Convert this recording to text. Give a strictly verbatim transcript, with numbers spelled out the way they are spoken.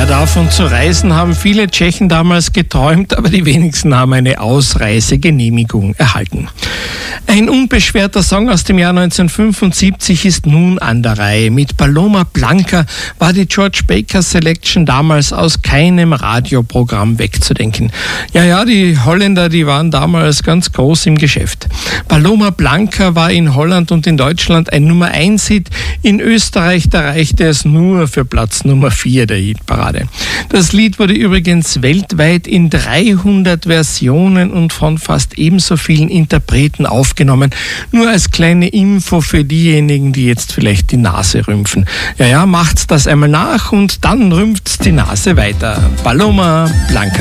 Davon zu reisen haben viele Tschechen damals geträumt, aber die wenigsten haben eine Ausreisegenehmigung erhalten. Ein unbeschwerter Song aus dem Jahr neunzehnhundertfünfundsiebzig ist nun an der Reihe. Mit Paloma Blanca war die George Baker Selection damals aus keinem Radioprogramm wegzudenken. Ja, ja, die Holländer, die waren damals ganz groß im Geschäft. Paloma Blanca war in Holland und in Deutschland ein Nummer eins Hit. In Österreich, da reichte es nur für Platz Nummer vier der Hitparade. Das Lied wurde übrigens weltweit in dreihundert Versionen und von fast ebenso vielen Interpreten aufgenommen. Nur als kleine Info für diejenigen, die jetzt vielleicht die Nase rümpfen. Ja, ja, macht's das einmal nach und dann rümpft's die Nase weiter. Paloma Blanca.